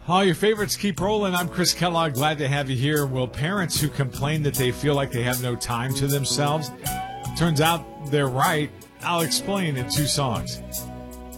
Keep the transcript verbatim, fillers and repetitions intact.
All your favorites keep rolling. I'm Chris Kellogg. Glad to have you here. Will parents who complain that they feel like they have no time to themselves, turns out they're right. I'll explain in two songs.